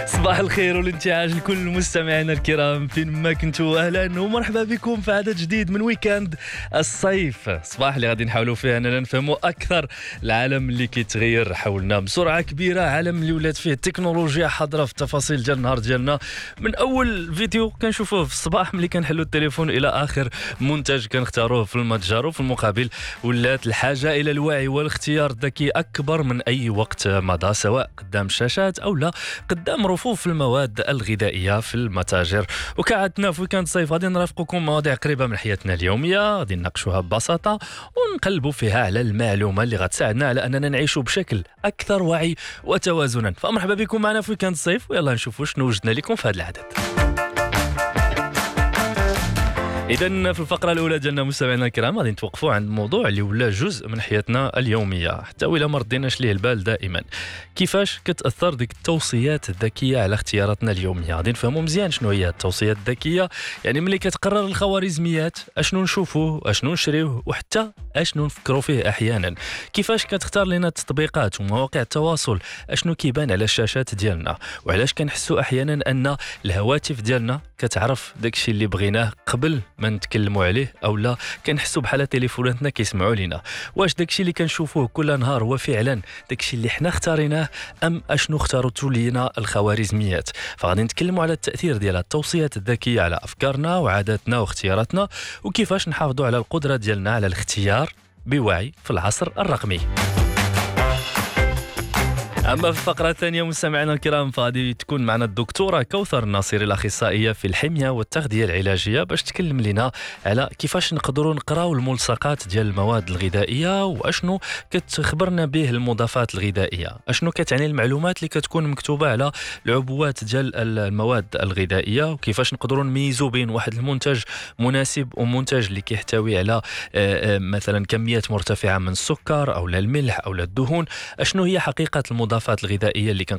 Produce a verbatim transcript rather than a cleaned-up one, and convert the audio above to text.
صباح الخير والانتعاش لكل مستمعينا الكرام فين ما كنتوا. اهلا ومرحبا بكم في عدد جديد من ويكاند الصيف، صباح اللي غادي نحاولوا فيه اننا نفهموا اكثر العالم اللي كيتغير حولنا بسرعه كبيره، عالم اللي ولات فيه التكنولوجيا حاضره في التفاصيل ديال النهار ديالنا، من اول فيديو كنشوفوه في الصباح ملي كنحلوا التليفون الى اخر منتج كنختاروه في المتجر، وفي المقابل ولات الحاجه الى الوعي والاختيار الذكي اكبر من اي وقت مضى، سواء قدام الشاشات او لا قدام رفوف المواد الغذائيه في المتاجر. وكعادتنا في ويكاند صيف غادي نرافقكم مواضيع قريبه من حياتنا اليوميه، غادي نناقشوها ببساطه ونقلبوا فيها على المعلومه اللي غتساعدنا على اننا نعيشوا بشكل اكثر وعي وتوازنا. فمرحبا بكم معنا في ويكاند صيف، ويلا نشوفوا شنو وجدنا لكم في هذا العدد. إذن في الفقرة الأولى ديالنا مستمعينا الكرام غادي نتوقفوا عند موضوع اللي ولا جزء من حياتنا اليومية حتى وإلا ما رديناش ليه البال دائما، كيفاش كتأثر ديك التوصيات الذكية على اختياراتنا اليومية. غادي نفهموا مزيان شنو هي التوصيات الذكية، يعني ملي كتقرر الخوارزميات اشنو نشوفوا اشنو نشريوه وحتى اشنو نفكروا فيه أحيانا، كيفاش كتختار لنا التطبيقات ومواقع التواصل اشنو كيبان على الشاشات ديالنا، وعلاش كنحسوا أحيانا أن الهواتف ديالنا كتعرف داكشي اللي بغيناه قبل ما نتكلموا عليه، او لا كنحسوا بحال تليفوناتنا كيسمعوا لينا. واش داكشي اللي كنشوفوه كل نهار هو فعلا داكشي اللي حنا اختاريناه ام اشنو اختارتوا لينا الخوارزميات؟ فغادي نتكلموا على التاثير ديال التوصيات الذكيه على افكارنا وعاداتنا واختياراتنا، وكيفاش نحافظوا على القدره ديالنا على الاختيار بوعي في العصر الرقمي. أما في الفقرة الثانية مستمعينا الكرام فغادي تكون معنا الدكتورة كوثر الناصري الأخصائية في الحمية والتغذية العلاجية باش تكلم لنا على كيفاش نقدروا نقراو الملصقات ديال المواد الغذائية، واشنو كتخبرنا به المضافات الغذائية، اشنو كتعني المعلومات اللي كتكون مكتوبة على العبوات ديال المواد الغذائية، وكيفاش نقدروا نميزوا بين واحد المنتج مناسب ومنتج اللي كيحتوي على مثلا كميات مرتفعة من السكر أو الملح أو الدهون. اشنو هي حقيقة المضافات الغذائيه اللي